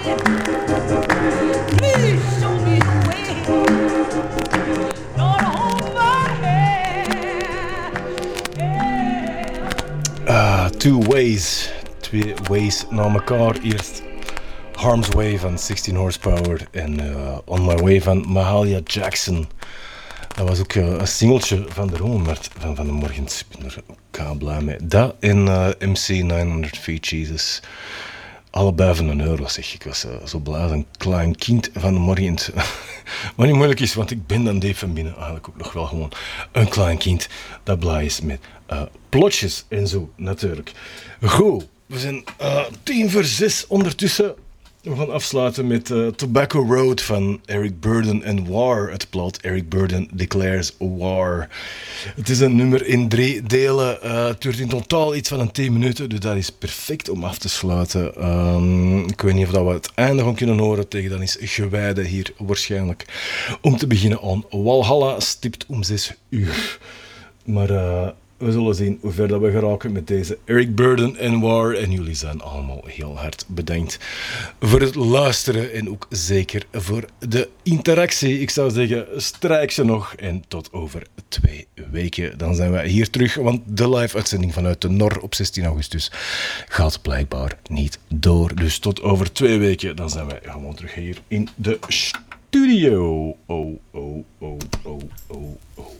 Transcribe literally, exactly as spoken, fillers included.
Please show me the way. Lord, hold my hand. Ah, Two Ways. Twee ways naar elkaar. Eerst Harm's Way van zestien horsepower en uh, On My Way van Mahalia Jackson. Dat was ook uh, een singeltje van de Rommelmarkt van van de morgen. Ik ben er ook blij mee. Dat en uh, M C negenhonderd Feet Jesus. Allebei van een euro, zeg ik. Was uh, zo blij als een klein kind van de morgen. Wat niet moeilijk is, want ik ben dan diep van binnen eigenlijk ook nog wel gewoon een klein kind dat blij is met uh, plotjes en zo, natuurlijk. Goed, we zijn uh, tien voor zes ondertussen. We gaan afsluiten met uh, Tobacco Road van Eric Burdon en War. Het plot Eric Burdon Declares War. Het is een nummer in drie delen. Uh, het duurt in totaal iets van een tien minuten, dus dat is perfect om af te sluiten. Um, ik weet niet of dat we het einde gaan kunnen horen. Tegen dan is gewijde hier waarschijnlijk. Om te beginnen aan Walhalla, stipt om zes uur. Maar... Uh, We zullen zien hoe ver dat we geraken met deze Eric Burdon en War. En jullie zijn allemaal heel hard bedankt voor het luisteren en ook zeker voor de interactie. Ik zou zeggen, strijk ze nog en tot over twee weken. Dan zijn wij hier terug, want de live-uitzending vanuit de Nor op zestien augustus gaat blijkbaar niet door. Dus tot over twee weken, dan zijn wij gewoon terug hier in de studio. Oh, oh, oh, oh, oh, oh.